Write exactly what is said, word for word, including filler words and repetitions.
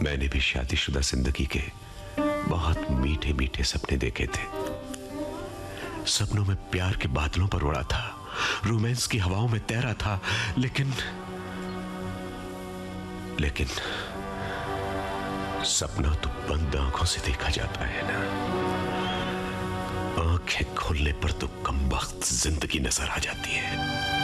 मैंने भी शादीशुदा जिंदगी के बहुत मीठे मीठे सपने देखे थे। सपनों में प्यार के बादलों पर उड़ा था, रोमांस की हवाओं में तैरा था, लेकिन लेकिन सपना तो बंद आंखों से देखा जाता है ना। आंखें खोलने पर तो कमबख्त जिंदगी नजर आ जाती है।